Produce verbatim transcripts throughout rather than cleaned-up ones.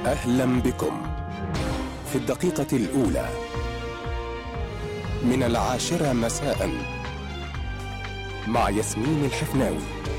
أهلا بكم في الدقيقة الأولى من العاشرة مساء مع ياسمين الحفناوي.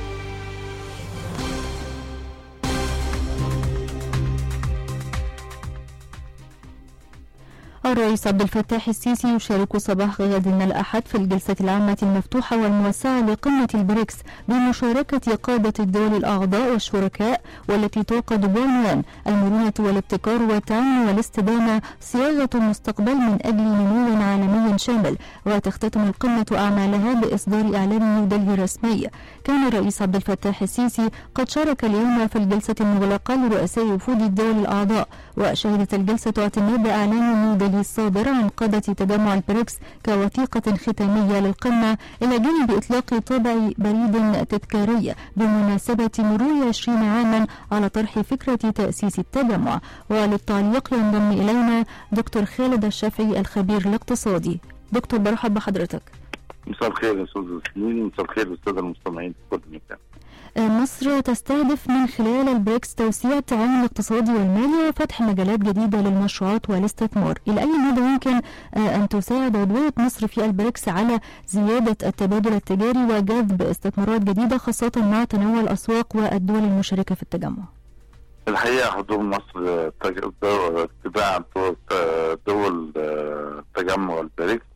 الرئيس عبد الفتاح السيسي يشارك صباح غد الأحد في الجلسة العامة المفتوحة والموسعة لقمة البريكس بمشاركة قادة الدول الأعضاء والشركاء، والتي تعقد بعنوان المرونة والابتكار والتعاون والاستدامة صياغة المستقبل من أجل نمو عالمي شامل. وتختتم القمة أعمالها بإصدار إعلان نيودلهي رسمي. كان الرئيس عبد الفتاح السيسي قد شارك اليوم في الجلسة المغلقة لرؤساء وفود الدول الأعضاء، وشهدت الجلسة اعتماد إعلان نيودلهي الصادر عن قادة تجمع البريكس كوثيقة ختامية للقمة، إلى جانب إطلاق طابع بريد تذكاري بمناسبة مرور عشرين عاما على طرح فكرة تأسيس التجمع. وللتعليق ينضم إلينا دكتور خالد الشافعي الخبير الاقتصادي. دكتور، برحب بحضرتك. مساء الخير يا استاذ ياسمين، مساء الخير للساده المستمعين في كل مكان. مصر تستهدف من خلال البريكس توسيع التعاون الاقتصادي والمالي وفتح مجالات جديدة للمشروعات والاستثمار. إلى أي مدى يمكن أن تساعد عضوية مصر في البريكس على زيادة التبادل التجاري وجذب استثمارات جديدة، خاصة مع تنوع الأسواق والدول المشاركة في التجمع؟ الحقيقة حضور مصر اتباع دول تجمع البريكس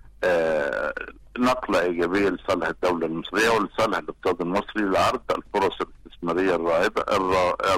نقلة إيجابية لصالح الدولة المصرية ولصالح الاقتصاد المصري لعرض الفرص الاستثمارية الرائدة